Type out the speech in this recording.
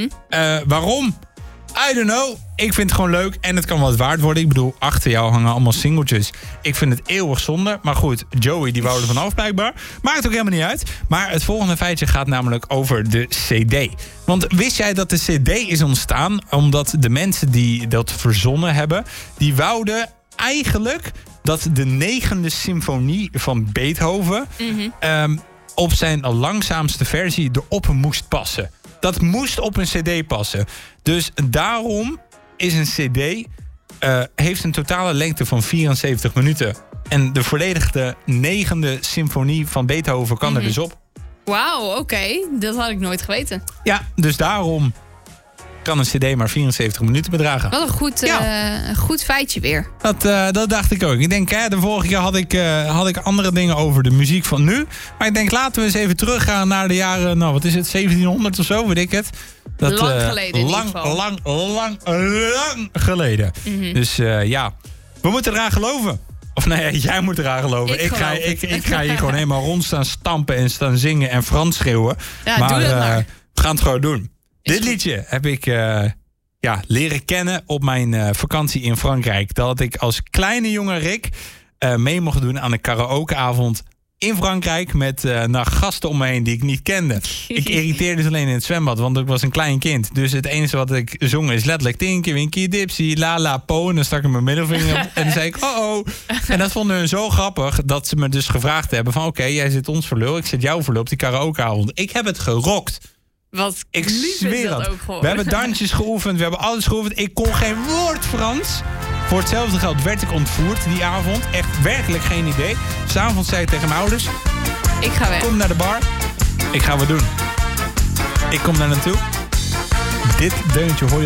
Waarom? I don't know. Ik vind het gewoon leuk en het kan wat waard worden. Ik bedoel, achter jou hangen allemaal singeltjes. Ik vind het eeuwig zonde. Maar goed, Joey die wou er vanaf blijkbaar. Maakt ook helemaal niet uit. Maar het volgende feitje gaat namelijk over de CD. Want wist jij dat de CD is ontstaan omdat de mensen die dat verzonnen hebben, die wouden eigenlijk dat de 9e symfonie van Beethoven op zijn langzaamste versie erop moest passen. Dat moest op een cd passen. Dus daarom is een cd heeft een totale lengte van 74 minuten. En de volledige 9e symfonie van Beethoven kan er dus op. Wauw, oké. Dat had ik nooit geweten. Ja, dus daarom kan een cd maar 74 minuten bedragen. Wat een goed feitje weer. Dat dacht ik ook. Ik denk, de vorige keer had ik andere dingen over de muziek van nu. Maar ik denk, laten we eens even teruggaan naar de jaren, wat is het, 1700 of zo, weet ik het. Lang geleden in ieder geval. Lang geleden. Dus we moeten eraan geloven. Of nee, jij moet eraan geloven. Ik ga hier gewoon helemaal rond staan stampen en staan zingen en Frans schreeuwen. Ja, maar, doe dat maar. We gaan het gewoon doen. Dit liedje heb ik leren kennen op mijn vakantie in Frankrijk. Dat ik als kleine jonge Rick mee mocht doen aan een karaokeavond in Frankrijk met gasten om me heen die ik niet kende. Ik irriteerde dus alleen in het zwembad, want ik was een klein kind. Dus het enige wat ik zong is letterlijk Tinky Winky Dipsy, la la po. En dan stak ik mijn middelvinger op en dan zei ik oh. En dat vonden hun zo grappig dat ze me dus gevraagd hebben van oké, jij zit ons voor lul, ik zit jou voor lul op die karaokeavond. Ik heb het gerokt. Wat ik zweer het. We hebben dansjes geoefend, we hebben alles geoefend. Ik kon geen woord Frans. Voor hetzelfde geld werd ik ontvoerd die avond. Echt werkelijk geen idee. 's Avonds zei ik tegen mijn ouders, ik ga weg. Kom naar de bar. Ik ga wat doen. Ik kom daar naartoe. Dit deuntje hoor je